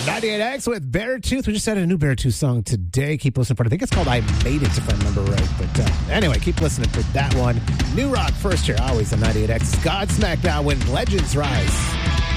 98X with Beartooth. We just added a new Beartooth song today. Keep listening for it. I think it's called I Made It, if I remember right. But anyway, keep listening for that one. New rock first here, always on 98X. Godsmack now when legends rise.